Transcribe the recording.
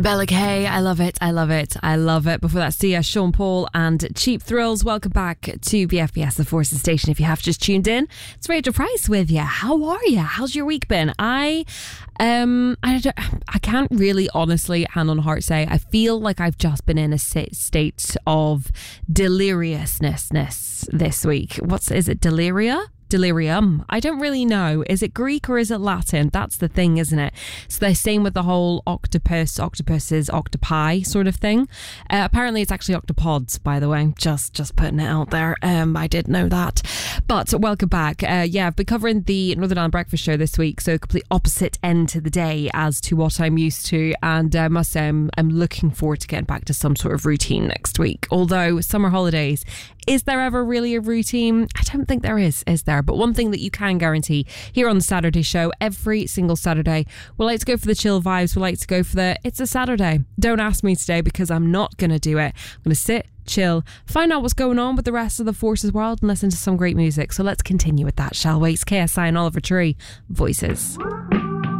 Bella K, I love it, I love it, I love it. Before that, Sia, Sean Paul and Cheap Thrills. Welcome back to BFBS, the Forces Station. If you have just tuned in, it's Rachel Price with you. How are you? How's your week been? I can't really honestly, hand on heart, say I feel like I've just been in a state of deliriousness this week. Is it delirium? I don't really know. Is it Greek or is it Latin? That's the thing, isn't it? So they're same with the whole octopuses, octopi sort of thing. Apparently it's actually octopods, by the way. Just putting it out there. I did know that. But welcome back. I've been covering the Northern Ireland Breakfast Show this week, so complete opposite end to the day as to what I'm used to. And I must say I'm looking forward to getting back to some sort of routine next week. Although summer holidays, is there ever really a routine? I don't think there is there? But one thing that you can guarantee here on the Saturday show, every single Saturday, we like to go for the chill vibes. We like to go for it's a Saturday. Don't ask me today because I'm not going to do it. I'm going to sit, chill, find out what's going on with the rest of the Forces world and listen to some great music. So let's continue with that, shall we? It's KSI and Oliver Tree, Voices.